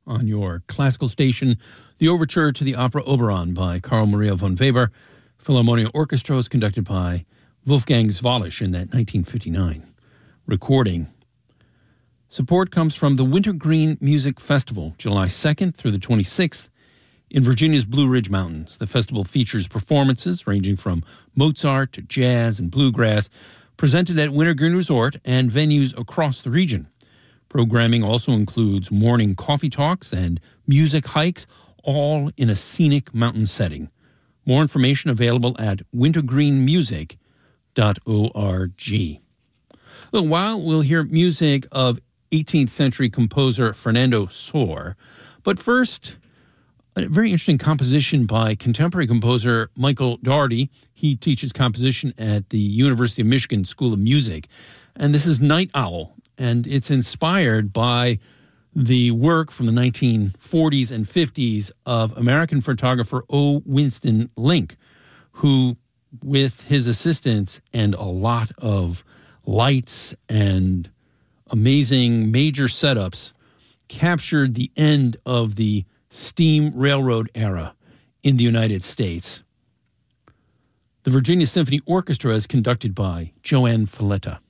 on your classical station. The Overture to the Opera Oberon by Carl Maria von Weber. Philharmonia Orchestra was conducted by Wolfgang Zwalisch in that 1959 recording. Support comes from the Wintergreen Music Festival, July 2nd through the 26th in Virginia's Blue Ridge Mountains. The festival features performances ranging from Mozart to jazz and bluegrass, presented at Wintergreen Resort and venues across the region. Programming also includes morning coffee talks and music hikes, all in a scenic mountain setting. More information available at wintergreenmusic.org. A little while, we'll hear music of 18th century composer Fernando Sor. But first, a very interesting composition by contemporary composer Michael Daugherty. He teaches composition at the University of Michigan School of Music. And this is Night Owl. And it's inspired by the work from the 1940s and 50s of American photographer O. Winston Link, who, with his assistants and a lot of lights and amazing major setups, captured the end of the steam railroad era in the United States. The Virginia Symphony Orchestra is conducted by Joanne Falletta.